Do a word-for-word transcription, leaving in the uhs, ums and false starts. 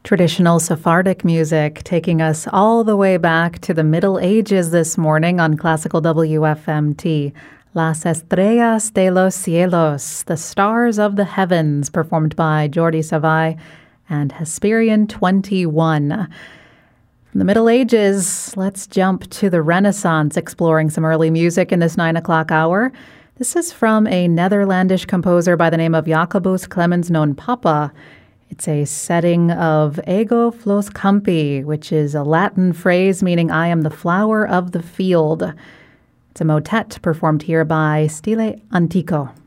Traditional Sephardic music taking us all the way back to the Middle Ages this morning on Classical W F M T. Las Estrellas de los Cielos, the Stars of the Heavens, performed by Jordi Savall and Hesperian twenty-one. From the Middle Ages, let's jump to the Renaissance, exploring some early music in this nine o'clock hour. This is from a Netherlandish composer by the name of Jacobus Clemens non Papa. It's a setting of Ego Flos Campi, which is a Latin phrase meaning I am the flower of the field. It's a motet performed here by Stile Antico.